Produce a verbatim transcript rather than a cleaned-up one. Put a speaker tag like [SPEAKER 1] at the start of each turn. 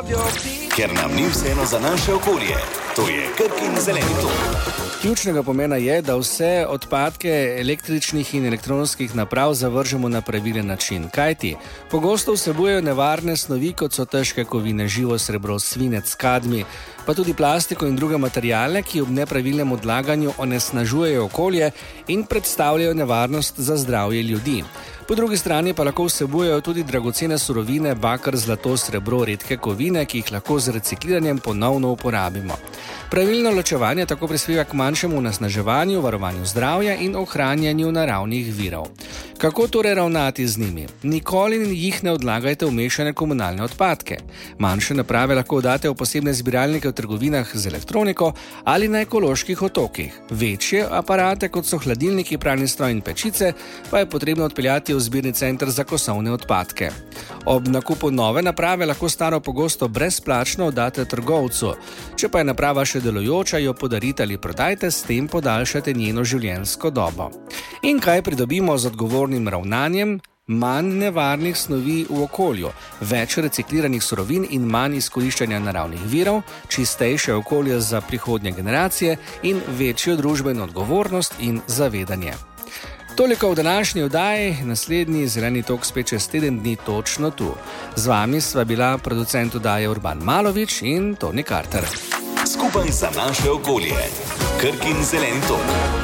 [SPEAKER 1] Ker nam ni vseeno za naše okolje. To je Krkin zeleni ton.
[SPEAKER 2] Ključnega pomena je, da vse odpadke električnih in elektronskih naprav zavržemo na pravilen način. Kajti, pogosto vsebujejo nevarne snovi, kot so težke kovine, živo srebro, svinec, kadmij, pa tudi plastiko in druge materiale, ki ob nepravilnem odlaganju onesnažujejo okolje in predstavljajo nevarnost za zdravje ljudi. Po drugi strani pa lahko vsebujejo tudi dragocene surovine, baker, zlato, srebro, redke kovine, ki jih lahko z recikliranjem ponovno uporabimo. Pravilno ločevanje tako prispeva k manjšemu onesnaževanju, varovanju zdravja in ohranjanju naravnih virov. Kako torej ravnati z njimi? Nikoli jih ne odlagajte v mešane komunalne odpadke. Manjše naprave lahko date v posebne zbiralnike v trgovinah z elektroniko ali na ekoloških otokih. Večje aparate, kot so hladilniki, pralni stroj in pečice, pa je potrebno odpeljati v zbirni center za kosovne odpadke. Ob nakupu nove naprave lahko staro pogosto brezplačno oddate trgovcu. Če pa je naprava še delujoča, jo podarite ali prodajte, s tem podaljšate njeno življenjsko dobo. In kaj pridobimo z odgovornim ravnanjem? Manj nevarnih snovi v okolju, več recikliranih surovin in manj izkoriščanja naravnih virov, čistejše okolje za prihodnje generacije in večjo družbeno odgovornost in zavedanje. Toliko v današnji oddaji, naslednji zeleni tok spet čez teden dni točno tu. Z vami sva bila producent oddaje Urban Malovič in Toni Carter.
[SPEAKER 1] Skupaj za naše okolje. Krkin zeleni ton.